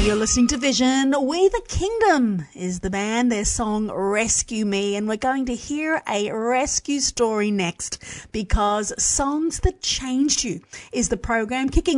You're listening to Vision. We the Kingdom is the band, their song Rescue Me, and we're going to hear a rescue story next, because Songs That Changed You is the program kicking